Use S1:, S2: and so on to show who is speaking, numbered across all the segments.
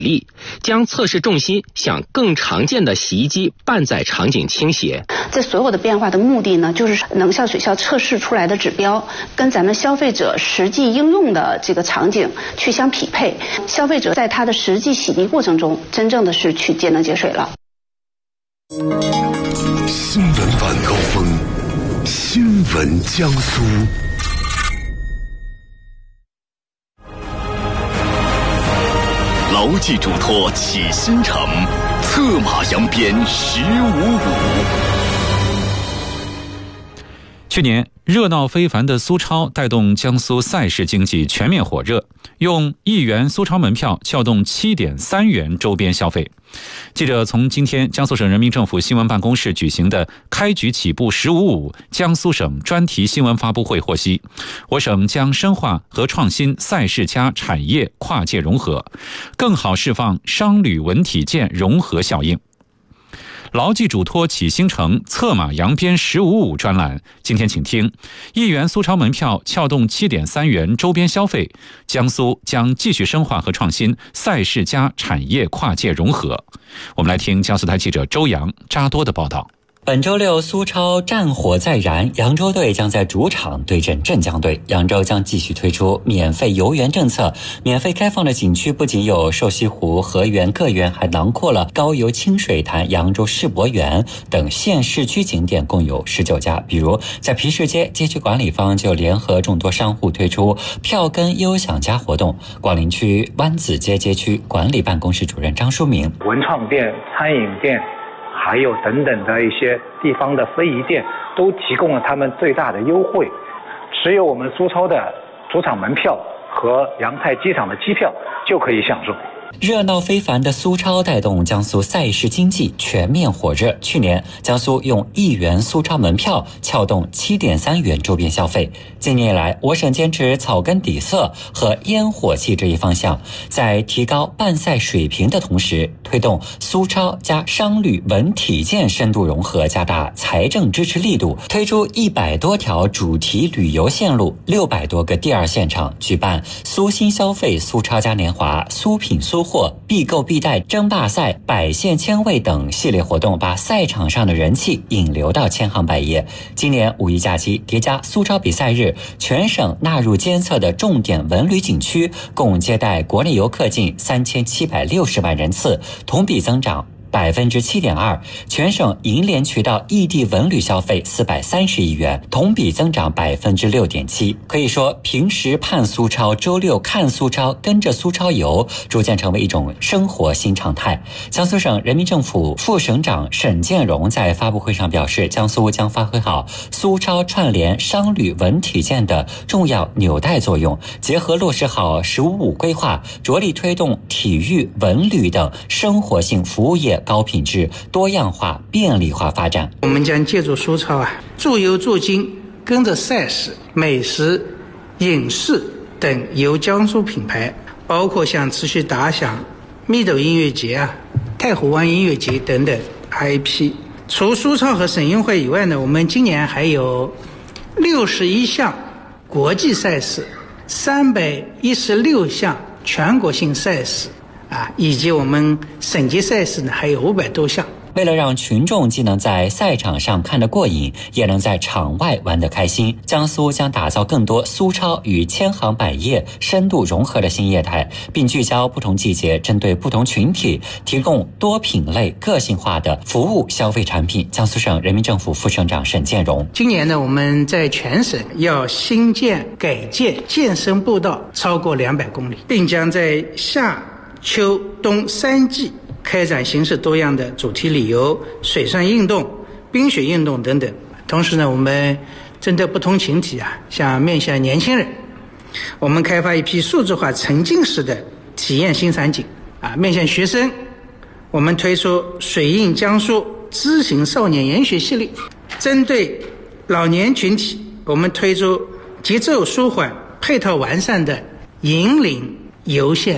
S1: 力，将测试重心向更常见的洗衣机半载场景倾斜。
S2: 这所有的变化的目的呢，就是能效水效测试出来的指标跟咱们消费者实际应用的这个场景去相匹配，消费者在他的实际洗涤过程中，真正的是去节能节水了。
S3: 新闻晚高峰，新闻江苏。牢记嘱托启新城，策马扬鞭1055。
S4: 去年热闹非凡的苏超带动江苏赛事经济全面火热，用1元苏超门票撬动7.3元周边消费。记者从今天江苏省人民政府新闻办公室举行的开局起步1055江苏省专题新闻发布会获悉，我省将深化和创新赛事加产业跨界融合，更好释放商旅文体健融合效应。牢记嘱托启新城，策马扬鞭1055专栏，今天请听1元苏超门票撬动7.3元周边消费，江苏将继续深化和创新赛事加产业跨界融合。我们来听江苏台记者周洋、扎多的报道。
S5: 本周六，苏超战火再燃，扬州队将在主场对阵镇江队。扬州将继续推出免费游园政策，免费开放的景区不仅有瘦西湖、河园各园，还囊括了高邮清水潭、扬州世博园等县市区景点，共有19家。比如在皮市街，街区管理方就联合众多商户推出票根优享家活动。广陵区湾子街街区管理办公室主任张书明：
S6: 文创店、餐饮店还有等等的一些地方的非遗店都提供了他们最大的优惠，只有我们苏超的主场门票和扬泰机场的机票就可以享受。
S5: 热闹非凡的苏超带动江苏赛事经济全面火热。去年，江苏用1元苏超门票撬动7.3元周边消费。近年来，我省坚持草根底色和烟火气这一方向，在提高办赛水平的同时，推动苏超加商旅文体健深度融合，加大财政支持力度，推出100多条主题旅游线路，600多个第二现场，举办苏新消费、苏超嘉年华、苏品苏货、必购必带争霸赛、百县千位等系列活动，把赛场上的人气引流到千行百业。今年5一假期叠加苏超比赛日，全省纳入监测的重点文旅景区共接待国内游客近3760万人次，同比增长7.2%，全省银联渠道异地文旅消费430亿元，同比增长6.7%。可以说，平时盼苏超，周六看苏超，跟着苏超游，逐渐成为一种生活新常态。江苏省人民政府副省长沈建荣在发布会上表示，江苏将发挥好苏超串联商旅文体健的重要纽带作用，结合落实好1055规划，着力推动体育、文旅等生活性服务业高品质、多样化、便利化发展。
S7: 我们将借助苏超驻游驻京，跟着赛事、美食、影视等由江苏品牌，包括像持续打响密斗音乐节太湖湾音乐节等等 IP。除苏超和省运会以外呢，我们今年还有61项国际赛事、316项全国性赛事以及我们省级赛事呢，还有500多项。
S5: 为了让群众既能在赛场上看得过瘾，也能在场外玩得开心，江苏将打造更多苏超与千行百业深度融合的新业态，并聚焦不同季节，针对不同群体，提供多品类个性化的服务消费产品。江苏省人民政府副省长沈建荣：
S7: 今年呢，我们在全省要新建、改建健身步道超过200公里，并将在夏、秋、冬3季开展形式多样的主题旅游、水上运动、冰雪运动等等。同时呢，我们针对不同群体像面向年轻人，我们开发一批数字化沉浸式的体验新场景面向学生，我们推出水印江苏知行少年研学系列；针对老年群体，我们推出节奏舒缓、配套完善的引领游线路。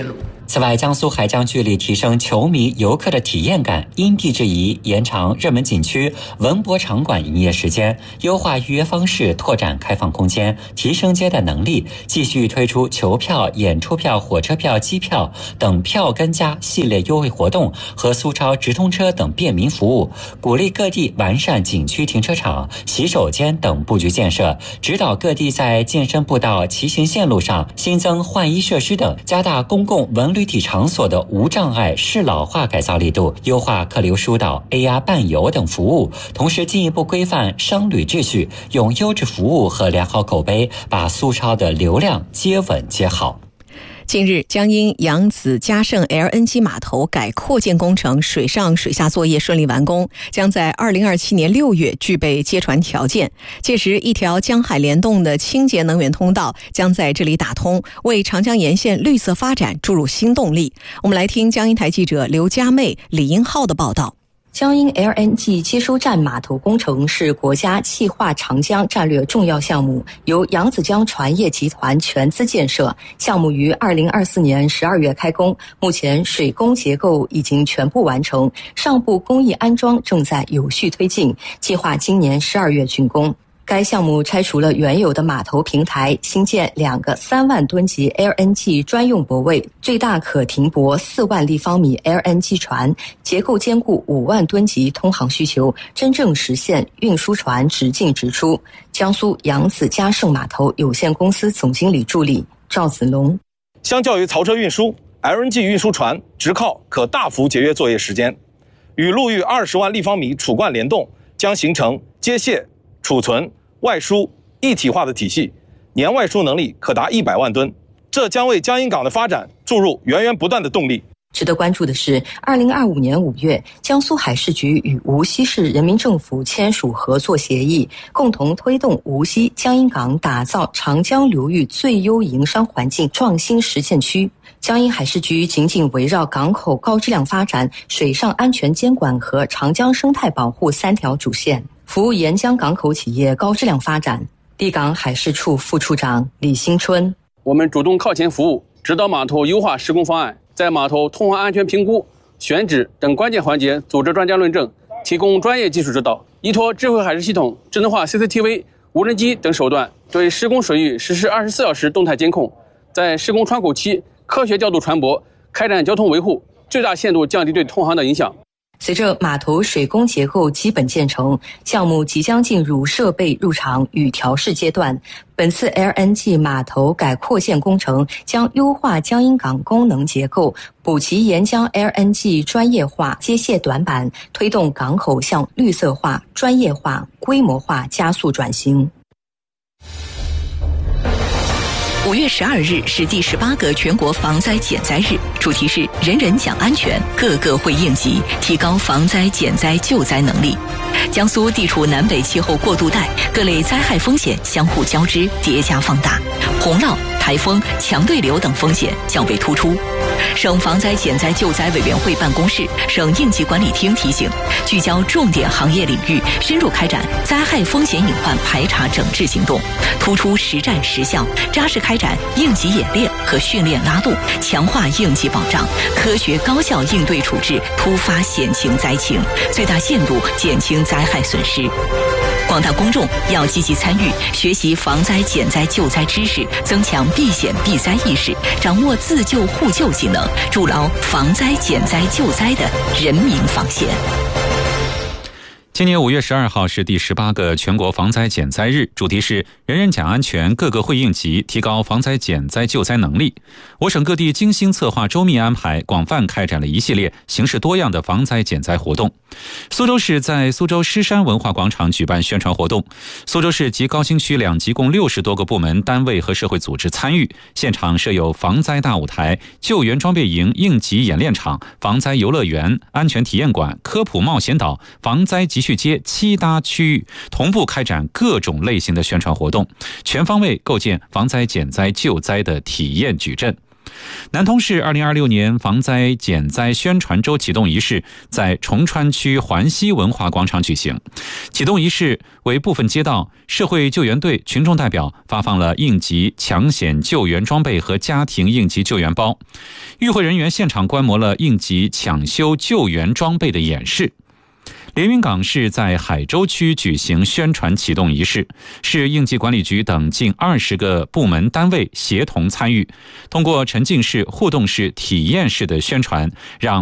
S5: 此外，江苏还将聚力提升球迷游客的体验感，因地制宜延长热门景区文博场馆营业时间，优化预约方式，拓展开放空间，提升接待能力，继续推出球票、演出票、火车票、机票等票根加系列优惠活动和苏超直通车等便民服务，鼓励各地完善景区停车场、洗手间等布局建设，指导各地在健身步道、骑行线路上新增换衣设施等，加大公共文旅体场所的无障碍适老化改造力度，优化客流疏导、AR 伴游等服务，同时进一步规范商旅秩序，用优质服务和良好口碑把苏超的流量接稳接好。
S8: 近日，江阴扬子嘉盛 LNG 码头改扩建工程水上水下作业顺利完工，将在2027年6月具备接船条件。届时，一条江海联动的清洁能源通道将在这里打通，为长江沿线绿色发展注入新动力。我们来听江阴台记者刘佳妹、李英浩的报道。
S9: 江阴 LNG 接收站码头工程是国家气化长江战略重要项目，由扬子江船业集团全资建设。项目于2024年12月开工，目前水工结构已经全部完成，上部工艺安装正在有序推进，计划今年12月竣工。该项目拆除了原有的码头平台，新建2个3万吨级 LNG 专用泊位，最大可停泊4万立方米 LNG 船，结构兼顾5万吨级通航需求，真正实现运输船直进直出。江苏扬子嘉盛码头有限公司总经理助理赵子龙：
S10: 相较于槽车运输， LNG 运输船直靠可大幅节约作业时间，与陆域20万立方米储罐联动，将形成接卸、储存、外输一体化的体系，年外输能力可达100万吨，这将为江阴港的发展注入源源不断的动力。
S9: 值得关注的是，2025年5月，江苏海事局与无锡市人民政府签署合作协议，共同推动无锡江阴港打造长江流域最优营商环境创新实践区。江阴海事局紧紧围绕港口高质量发展、水上安全监管和长江生态保护3条主线，服务沿江港口企业高质量发展。地港海事处副处长李新春：
S11: 我们主动靠前服务，指导码头优化施工方案，在码头通航安全评估、选址等关键环节组织专家论证，提供专业技术指导，依托智慧海事系统、智能化 CCTV、无人机等手段，对施工水域实施24小时动态监控，在施工窗口期科学调度船舶，开展交通维护，最大限度降低对通航的影响。
S9: 随着码头水工结构基本建成，项目即将进入设备入场与调试阶段。本次 LNG 码头改扩建工程将优化江阴港功能结构，补齐沿江 LNG 专业化接卸短板，推动港口向绿色化、专业化、规模化加速转型。
S8: 5月12日是第18个全国防灾减灾日，主题是人人讲安全，个个会应急，提高防灾减灾救灾能力。江苏地处南北气候过渡带，各类灾害风险相互交织、叠加放大，洪涝、台风、强对流等风险较为突出。省防灾减灾救灾委员会办公室、省应急管理厅提醒，聚焦重点行业领域，深入开展灾害风险隐患排查整治行动，突出实战实效，扎实开展应急演练和训练拉动，强化应急保障，科学高效应对处置突发险情灾情，最大限度减轻灾害损失。广大公众要积极参与，学习防灾减灾救灾知识，增强避险避灾意识，掌握自救互救技能，筑牢防灾减灾救灾的人民防线。
S4: 今年5月12号是第18个全国防灾减灾日，主题是人人讲安全，个个会应急，提高防灾减灾救灾能力。我省各地精心策划、周密安排，广泛开展了一系列形式多样的防灾减灾活动。苏州市在苏州狮山文化广场举办宣传活动，苏州市及高新区2级共60多个部门、单位和社会组织参与，现场设有防灾大舞台、救援装备营、应急演练场、防灾游乐园、安全体验馆、科普冒险岛、防灾集蓄街7大区域，同步开展各种类型的宣传活动，全方位构建防灾减灾救灾的体验矩阵。 南通市2026年防灾减灾宣传周启动仪式在崇川区环西文化广场举行。启动仪式为部分街道、社会救援队、群众代表发放了应急抢险救援装备和家庭应急救援包。与会人员现场观摩了应急抢修救援装备的演示。连云港市在海州区举行宣传启动仪式，市应急管理局等近20个部门单位协同参与，通过沉浸式、互动式、体验式的宣传，让